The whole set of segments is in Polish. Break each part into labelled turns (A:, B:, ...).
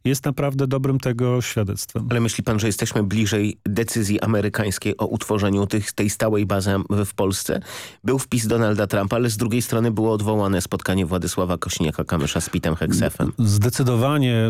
A: jest naprawdę dobrym tego świadectwem.
B: Ale myśli pan, że jesteśmy bliżej decyzji amerykańskiej o utworzeniu tej stałej bazy w Polsce? Był wpis Donalda Trumpa, ale z drugiej strony było odwołane spotkanie Władysława Kosiniaka-Kamysza z Pitem Hegsethem.
A: Zdecydowanie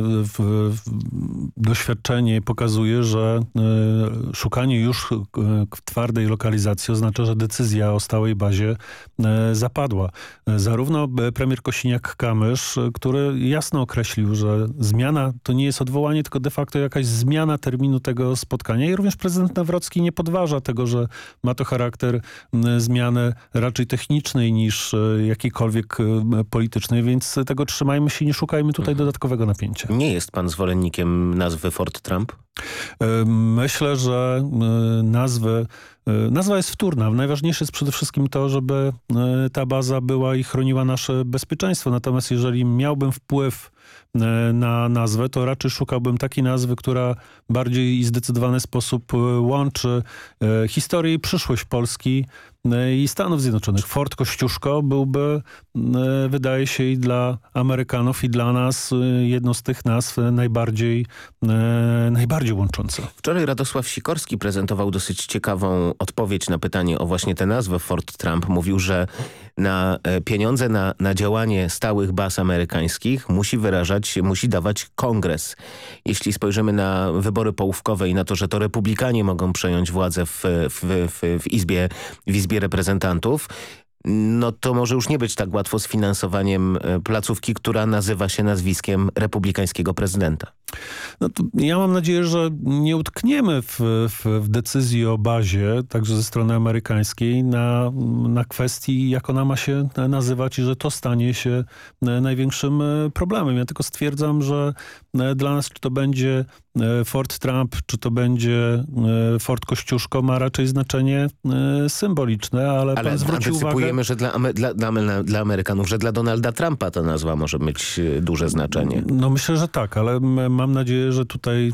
A: doświadczenie pokazuje, że szukanie już twardej lokalizacji oznacza, że decyzja o stałej bazie zapadła. Zarówno premier Kosiniak-Kamysz, który jasno określił, że zmiana to nie jest odwołanie, tylko de facto jakaś zmiana terminu tego spotkania i również prezydent Nawrocki nie podważa tego, że ma to charakter zmiany raczej technicznej niż jakiejkolwiek politycznej, więc tego trzymajmy się i nie szukajmy tutaj dodatkowego napięcia.
B: Nie jest pan zwolennikiem nazwy Fort Trump?
A: Myślę, że nazwa jest wtórna. Najważniejsze jest przede wszystkim to, żeby ta baza była i chroniła nasze bezpieczeństwo. Natomiast jeżeli miałbym wpływ na nazwę, to raczej szukałbym takiej nazwy, która bardziej i zdecydowany sposób łączy historię i przyszłość Polski i Stanów Zjednoczonych. Fort Kościuszko byłby, wydaje się, i dla Amerykanów, i dla nas jedną z tych nazw najbardziej łącząca.
B: Wczoraj Radosław Sikorski prezentował dosyć ciekawą odpowiedź na pytanie o właśnie tę nazwę Fort Trump. Mówił, że pieniądze na działanie stałych baz amerykańskich musi dawać Kongres. Jeśli spojrzymy na wybory połówkowe i na to, że to republikanie mogą przejąć władzę w Izbie Reprezentantów, no to może już nie być tak łatwo z finansowaniem placówki, która nazywa się nazwiskiem republikańskiego prezydenta.
A: No to ja mam nadzieję, że nie utkniemy w decyzji o bazie, także ze strony amerykańskiej, na kwestii, jak ona ma się nazywać i że to stanie się największym problemem. Ja tylko stwierdzam, że dla nas, czy to będzie Fort Trump, czy to będzie Fort Kościuszko, ma raczej znaczenie symboliczne, ale pan zwrócił uwagę...
B: że dla Amerykanów, że dla Donalda Trumpa ta nazwa może mieć duże znaczenie.
A: No myślę, że tak, ale mam nadzieję, że tutaj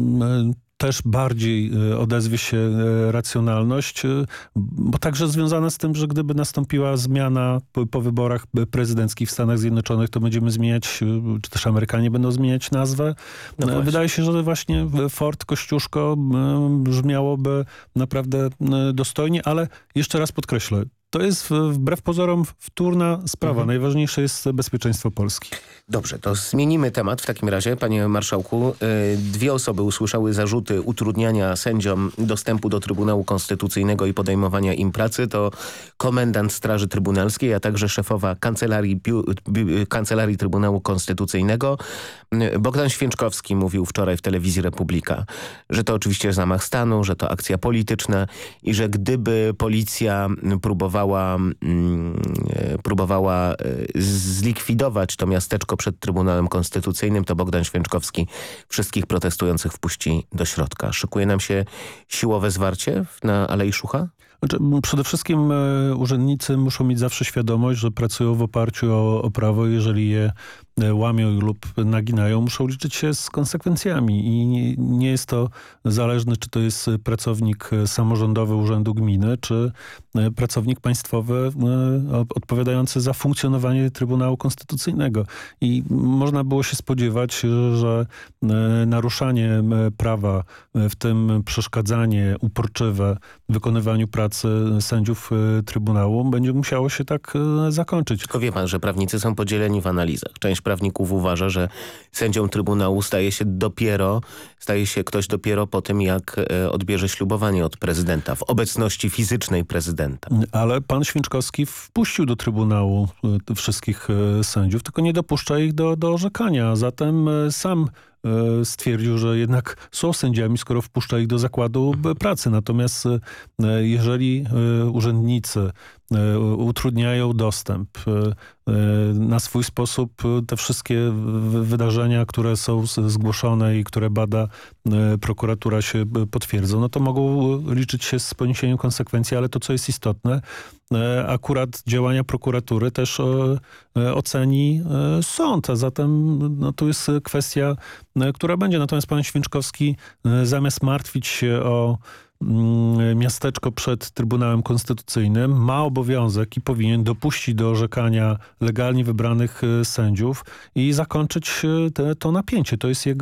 A: też bardziej odezwie się racjonalność, bo także związana z tym, że gdyby nastąpiła zmiana po wyborach prezydenckich w Stanach Zjednoczonych, to będziemy zmieniać, czy też Amerykanie będą zmieniać nazwę. No wydaje się, że właśnie Fort Kościuszko brzmiałoby naprawdę dostojnie, ale jeszcze raz podkreślę, to jest wbrew pozorom wtórna sprawa. Najważniejsze jest bezpieczeństwo Polski.
B: Dobrze, to zmienimy temat w takim razie, panie marszałku. 2 osoby usłyszały zarzuty utrudniania sędziom dostępu do Trybunału Konstytucyjnego i podejmowania im pracy. To komendant Straży Trybunalskiej, a także szefowa Kancelarii Trybunału Konstytucyjnego. Bogdan Święczkowski mówił wczoraj w telewizji Republika, że to oczywiście zamach stanu, że to akcja polityczna i że gdyby policja próbowała zlikwidować to miasteczko przed Trybunałem Konstytucyjnym, to Bogdan Święczkowski wszystkich protestujących wpuści do środka. Szykuje nam się siłowe zwarcie na Alei Szucha?
A: Znaczy, przede wszystkim urzędnicy muszą mieć zawsze świadomość, że pracują w oparciu o prawo. Jeżeli je łamią lub naginają, muszą liczyć się z konsekwencjami i nie jest to zależne, czy to jest pracownik samorządowy Urzędu Gminy, czy pracownik państwowy odpowiadający za funkcjonowanie Trybunału Konstytucyjnego. I można było się spodziewać, że naruszanie prawa, w tym przeszkadzanie uporczywe w wykonywaniu pracy sędziów Trybunału będzie musiało się tak zakończyć.
B: Tylko wie pan, że prawnicy są podzieleni w analizach. Część prawników uważa, że sędzią Trybunału staje się ktoś dopiero po tym, jak odbierze ślubowanie od prezydenta, w obecności fizycznej prezydenta.
A: Ale pan Święczkowski wpuścił do Trybunału wszystkich sędziów, tylko nie dopuszcza ich do orzekania. Zatem sam stwierdził, że jednak są sędziami, skoro wpuszcza ich do zakładu pracy. Natomiast jeżeli urzędnicy utrudniają dostęp na swój sposób, te wszystkie wydarzenia, które są zgłoszone i które bada prokuratura, się potwierdzą, no to mogą liczyć się z poniesieniem konsekwencji, ale to, co jest istotne, akurat działania prokuratury też oceni sąd, a zatem no, to jest kwestia, która będzie. Natomiast pan Święczkowski zamiast martwić się o miasteczko przed Trybunałem Konstytucyjnym, ma obowiązek i powinien dopuścić do orzekania legalnie wybranych sędziów i zakończyć to napięcie. To jest jego